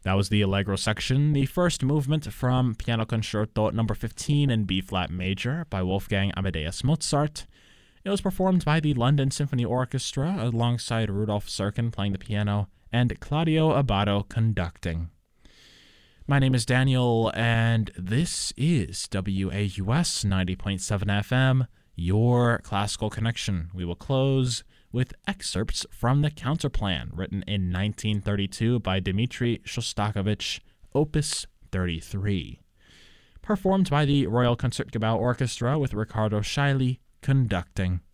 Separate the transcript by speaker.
Speaker 1: That was the Allegro section, the first movement from Piano Concerto No. 15 in B-flat major by Wolfgang Amadeus Mozart. It was performed by the London Symphony Orchestra alongside Rudolf Serkin playing the piano and Claudio Abbado conducting. My name is Daniel, and this is WAUS 90.7 FM, your classical connection. We will close with excerpts from the Counterplan, written in 1932 by Dmitri Shostakovich, Opus 33. Performed by the Royal Concertgebouw Orchestra with Riccardo Scheili conducting.